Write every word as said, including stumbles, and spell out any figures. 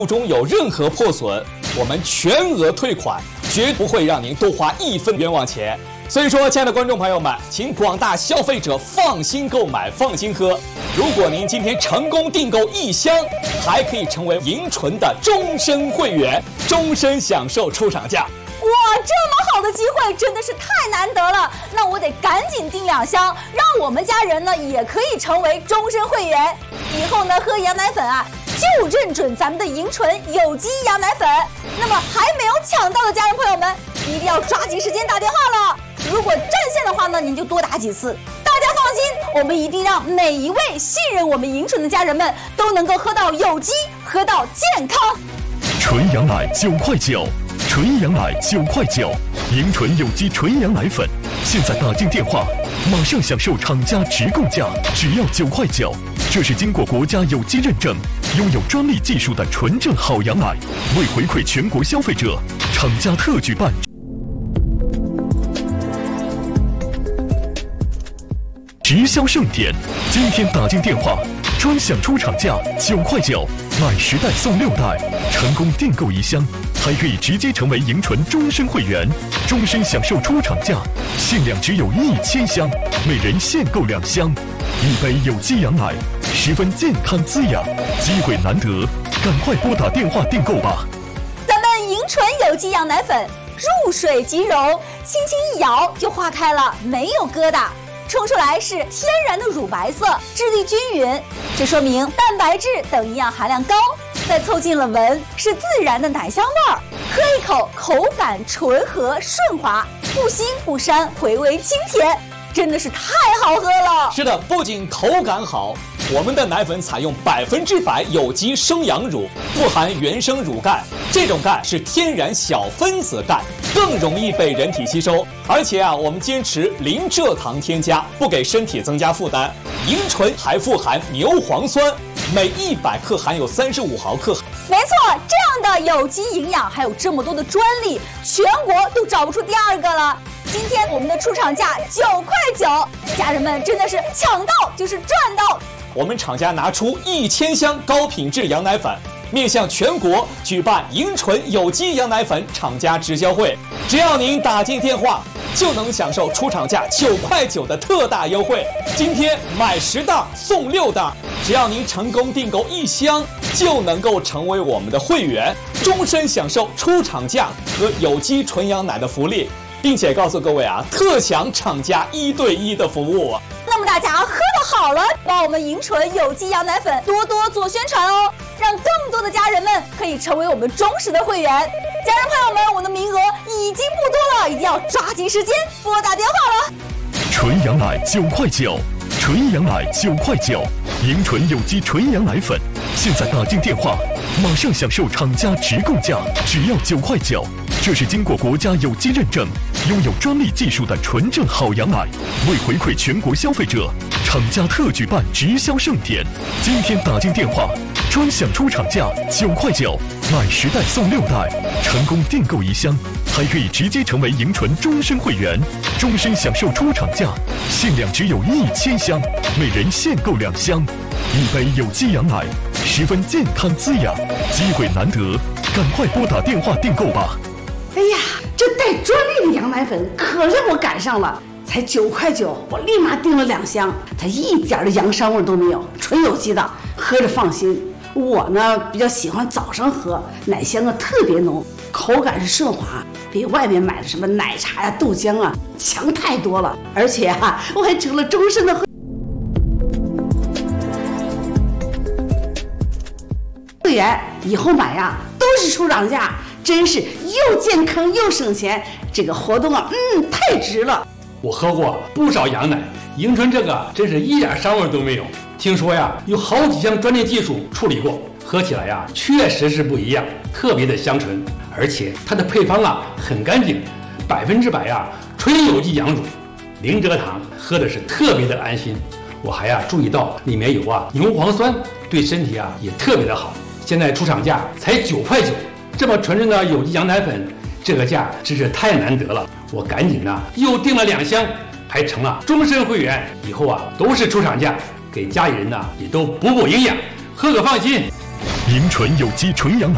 中有任何破损，我们全额退款，绝不会让您多花一分冤枉钱。所以说，亲爱的观众朋友们，请广大消费者放心购买，放心喝。如果您今天成功订购一箱，还可以成为银纯的终身会员，终身享受出厂价。 哇，这么好的机会真的是太难得了，那我得赶紧订两箱，让我们家人呢也可以成为终身会员。以后呢喝羊奶粉啊，就认准咱们的银纯有机羊奶粉。那么还没有抢到的家人朋友们，一定要抓紧时间打电话了。如果占线的话呢，您就多打几次。大家放心，我们一定让每一位信任我们银纯的家人们都能够喝到有机，喝到健康。 纯羊奶九块九。纯羊奶九块九，银纯有机纯羊奶粉，现在打进电话，马上享受厂家直供价，只要九块九。这是经过国家有机认证、拥有专利技术的纯正好羊奶。为回馈全国消费者，厂家特举办直销盛典，今天打进电话，专享出厂价九块九，买十袋送六袋，成功订购一箱。还可以直接成为银纯终身会员，终身享受出厂价，限量只有一千箱，每人限购两箱，一杯有机羊奶，十分健康滋养，机会难得，赶快拨打电话订购吧。 咱们银纯有机羊奶粉入水即溶，轻轻一摇就化开了，没有疙瘩。冲出来是天然的乳白色，质地均匀，这说明蛋白质等营养含量高。再凑近了闻，是自然的奶香味儿，喝一口口感醇和顺滑，不腥不膻，回味清甜，真的是太好喝了。 是的，不仅口感好，我们的奶粉采用百分之百有机生羊乳，不含原生乳钙，这种钙是天然小分子钙，更容易被人体吸收。而且啊，我们坚持零蔗糖添加，不给身体增加负担。银纯还富含牛磺酸，每一百克含有三十五毫克。 没错，这样的有机营养还有这么多的专利，全国都找不出第二个了。今天我们的出厂价九块九，家人们真的是抢到就是赚到。 我们厂家拿出一千箱高品质羊奶粉，面向全国举办银纯有机羊奶粉厂家直销会，只要您打进电话，就能享受出厂价九块九的特大优惠。今天买十袋送六袋，只要您成功订购一箱，就能够成为我们的会员，终身享受出厂价和有机纯羊奶的福利，并且告诉各位啊，特享厂家一对一的服务。 那么大家喝得好了，帮我们银纯有机羊奶粉多多做宣传哦，让更多的家人们可以成为我们忠实的会员。家人朋友们，我的名额已经不多了，一定要抓紧时间拨打电话了。 纯羊奶九块九，纯羊奶九块九，银纯有机纯羊奶粉，现在打进电话，马上享受厂家直供价，只要九块九。这是经过国家有机认证、拥有专利技术的纯正好羊奶。为回馈全国消费者，厂家特举办直销盛典，今天打进电话，专享出厂价九块九，买十袋送六袋，成功订购一箱，还可以直接成为银纯终身会员，终身享受出厂价，限量只有一千箱，每人限购两箱，一杯有机羊奶，十分健康滋养，机会难得，赶快拨打电话订购吧。 哎呀，这带专利的羊奶粉可让我赶上了，才九块九，我立马订了两箱，它一点的羊膻味都没有，纯有机的，喝着放心。我呢比较喜欢早上喝，奶香啊特别浓，口感是顺滑，比外面买的什么奶茶呀、豆浆啊强太多了。而且啊，我还成了终身的会员，以后买呀都是出厂价，真是又健康又省钱，这个活动啊，嗯，太值了。 我喝过不少羊奶，银纯这个真是一点膻味都没有。听说呀，有好几项专利技术处理过，喝起来呀，确实是不一样，特别的香醇，而且它的配方啊很干净，百分之百呀纯有机羊乳，零蔗糖，喝的是特别的安心。我还呀注意到里面有啊牛磺酸，对身体啊也特别的好。现在出厂价才九块九，这么纯正的有机羊奶粉，这个价真是太难得了。我赶紧呢又订了两箱，还成了终身会员，以后啊都是出厂价，给家里人呢也都补补营养，喝个放心。 银纯有机纯羊奶